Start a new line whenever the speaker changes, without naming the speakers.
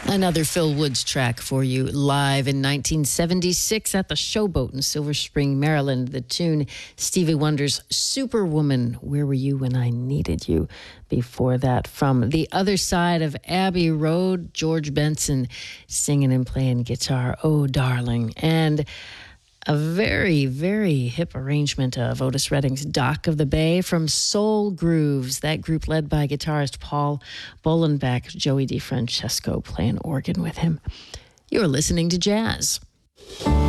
Another Phil Woods track for you, live in 1976 at the Showboat in Silver Spring, Maryland. The tune, Stevie Wonder's Superwoman, Where Were You When I Needed You? Before that, from the other side of Abbey Road, George Benson singing and playing guitar, Oh Darling. And a very, very hip arrangement of Otis Redding's Dock of the Bay from Soul Grooves, that group led by guitarist Paul Bolenbeck, Joey DeFrancesco playing organ with him. You're listening to Jazz.